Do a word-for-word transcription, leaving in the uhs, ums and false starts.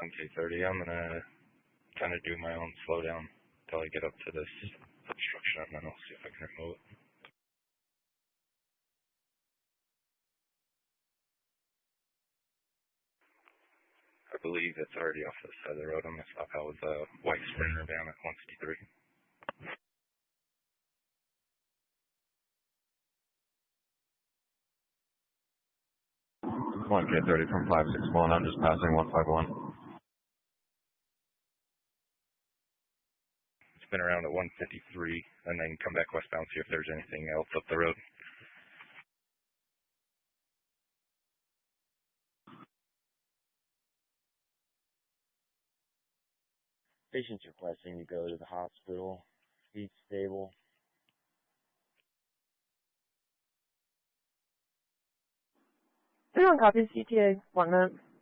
one K thirty. I'm going to kind of do my own slowdown until I get up to this obstruction, and then I'll see if I can remove it. I believe it's already off the side of the road. I'm going to stop out with a white Sprinter van at one fifty-three. one K thirty from five six one. I'm just passing one five one. Spin around at one fifty-three and then come back westbound, see if there's anything else up the road. Patient's requesting you go to the hospital. Speed stable. Everyone copies C T A. One minute.